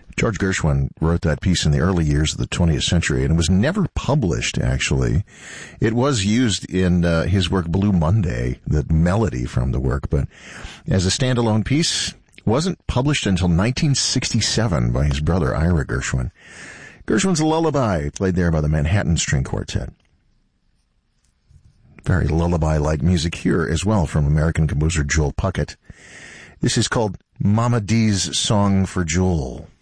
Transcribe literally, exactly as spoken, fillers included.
George Gershwin wrote that piece in the early years of the twentieth century, and it was never published, actually. It was used in uh, his work Blue Monday, the melody from the work, but as a standalone piece, wasn't published until nineteen sixty-seven by his brother Ira Gershwin. Gershwin's Lullaby, played there by the Manhattan String Quartet. Very lullaby-like music here as well from American composer Joel Puckett. This is called Mama Dee's Song for Joel.